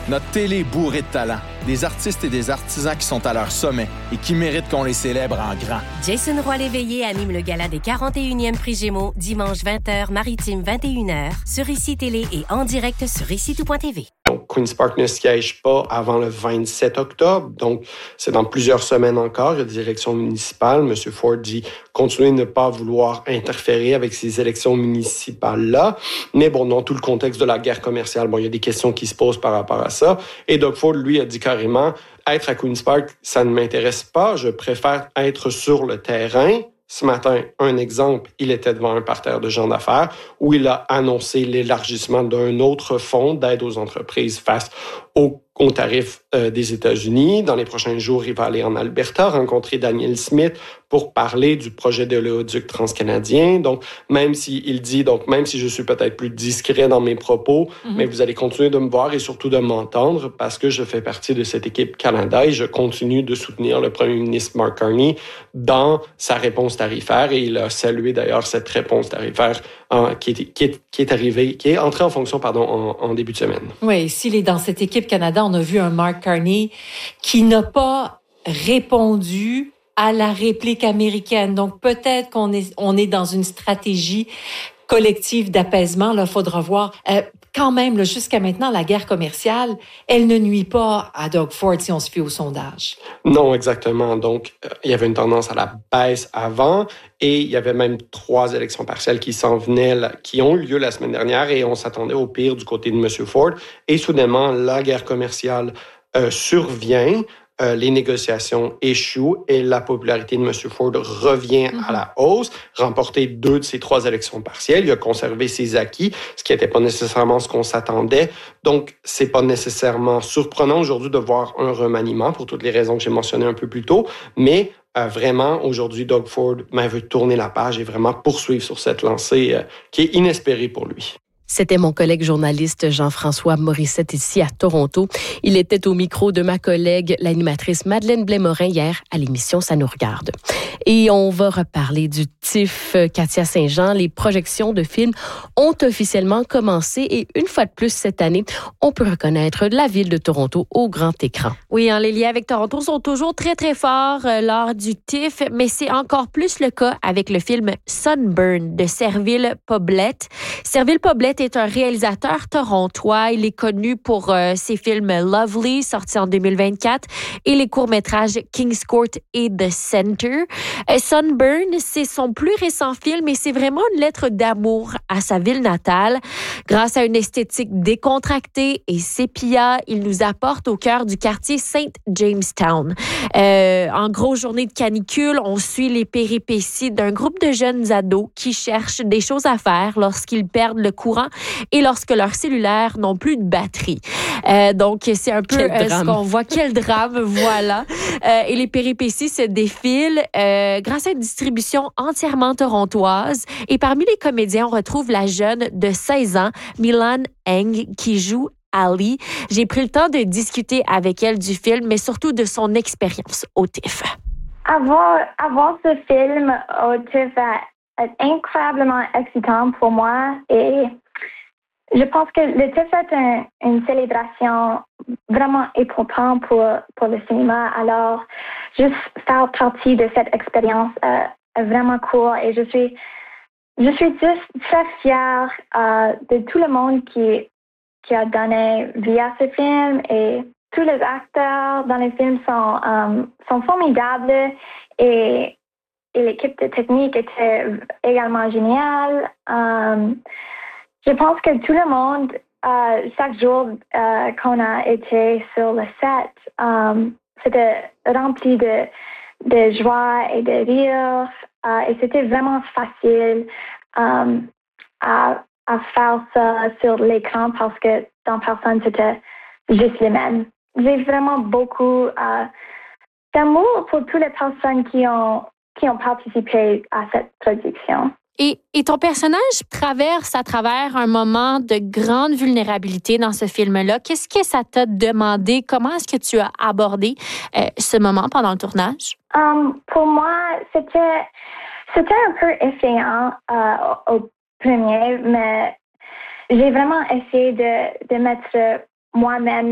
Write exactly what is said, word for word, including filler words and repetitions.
Notre télé est bourrée de talent, des artistes et des artisans qui sont à leur sommet et qui méritent qu'on les célèbre en grand. Jason Roy-Léveillé anime le gala des quarante et unième Prix Gémeaux, dimanche vingt heures, Maritime vingt et une heures, sur Ici Télé et en direct sur ici tout point t v. Donc, Queen's Park ne siège pas avant le vingt-sept octobre, donc c'est dans plusieurs semaines encore. Il y a des élections municipales. M. Ford dit continuer de ne pas vouloir interférer avec ces élections municipales-là. Mais bon, dans tout le contexte de la guerre commerciale, bon, il y a des questions qui se posent par rapport à ça. Et Doug Ford, lui, a dit carrément, être à Queen's Park, ça ne m'intéresse pas. Je préfère être sur le terrain. Ce matin, un exemple, il était devant un parterre de gens d'affaires où il a annoncé l'élargissement d'un autre fonds d'aide aux entreprises face aux aux tarifs euh, des États-Unis. Dans les prochains jours, il va aller en Alberta rencontrer Daniel Smith pour parler du projet de l'éoduc transcanadien. Donc, même s'il dit, donc même si je suis peut-être plus discret dans mes propos, mm-hmm. mais vous allez continuer de me voir et surtout de m'entendre parce que je fais partie de cette équipe Canada et je continue de soutenir le premier ministre Mark Carney dans sa réponse tarifaire. Et il a salué d'ailleurs cette réponse tarifaire en, qui, est, qui, est, qui est arrivée, qui est entrée en fonction, pardon, en, en début de semaine. Oui, s'il est dans cette équipe Canada, on a vu un Mark Carney qui n'a pas répondu à la réplique américaine. Donc, peut-être qu'on est, on est dans une stratégie collective d'apaisement. Là, faudra voir. Euh, quand même, là, jusqu'à maintenant, la guerre commerciale, elle ne nuit pas à Doug Ford si on se fie au sondage. Non, exactement. Donc, euh, il y avait une tendance à la baisse avant et il y avait même trois élections partielles qui s'en venaient, là, qui ont eu lieu la semaine dernière et on s'attendait au pire du côté de M. Ford. Et soudainement, la guerre commerciale euh, survient. Euh, les négociations échouent et la popularité de M. Ford revient mm-hmm. à la hausse, remporté deux de ses trois élections partielles. Il a conservé ses acquis, ce qui n'était pas nécessairement ce qu'on s'attendait. Donc, c'est pas nécessairement surprenant aujourd'hui de voir un remaniement pour toutes les raisons que j'ai mentionnées un peu plus tôt, mais euh, vraiment, aujourd'hui, Doug Ford ben, veut tourner la page et vraiment poursuivre sur cette lancée euh, qui est inespérée pour lui. C'était mon collègue journaliste Jean-François Morissette ici à Toronto. Il était au micro de ma collègue, l'animatrice Madeleine Blais-Morin, hier à l'émission Ça nous regarde. Et on va reparler du T I F Katia Saint-Jean. Les projections de films ont officiellement commencé et une fois de plus cette année, on peut reconnaître la ville de Toronto au grand écran. Oui, hein, les liens avec Toronto sont toujours très, très forts euh, lors du T I F, mais c'est encore plus le cas avec le film Sunburn de Serville Poblete. Serville Poblete est un réalisateur torontois. Il est connu pour euh, ses films Lovely, sorti en deux mille vingt-quatre, et les courts-métrages King's Court et The Center. Euh, Sunburn, c'est son plus récent film et c'est vraiment une lettre d'amour à sa ville natale. Grâce à une esthétique décontractée et sépia, il nous apporte au cœur du quartier Saint Jamestown. Euh, en gros, journée de canicule, on suit les péripéties d'un groupe de jeunes ados qui cherchent des choses à faire lorsqu'ils perdent le courant et lorsque leurs cellulaires n'ont plus de batterie. Euh, donc, c'est un peu euh, ce qu'on voit. Quel drame, voilà. Euh, et les péripéties se défilent euh, grâce à une distribution entièrement torontoise. Et parmi les comédiens, on retrouve la jeune de seize ans, Milan Eng, qui joue Ali. J'ai pris le temps de discuter avec elle du film, mais surtout de son expérience au T I F. Avant, avant ce film au T I F est incroyablement excitant pour moi et je pense que le T I F est un, une célébration vraiment importante pour, pour le cinéma. Alors, juste faire partie de cette expérience euh, est vraiment cool et je suis, je suis juste très fière euh, de tout le monde qui, qui a donné via ce film et tous les acteurs dans le film sont, um, sont formidables et, et l'équipe de technique était également géniale. Um, je pense que tout le monde, uh, chaque jour uh, qu'on a été sur le set, um, c'était rempli de, de joie et de rire uh, et c'était vraiment facile um, à, à faire ça sur l'écran parce que dans personne, c'était juste les mêmes. J'ai vraiment beaucoup uh, d'amour pour toutes les personnes qui ont, qui ont participé à cette production. Et, et ton personnage traverse à travers un moment de grande vulnérabilité dans ce film-là. Qu'est-ce que ça t'a demandé? Comment est-ce que tu as abordé euh, ce moment pendant le tournage? Um, pour moi, c'était, c'était un peu effrayant uh, au premier, mais j'ai vraiment essayé de, de mettre moi-même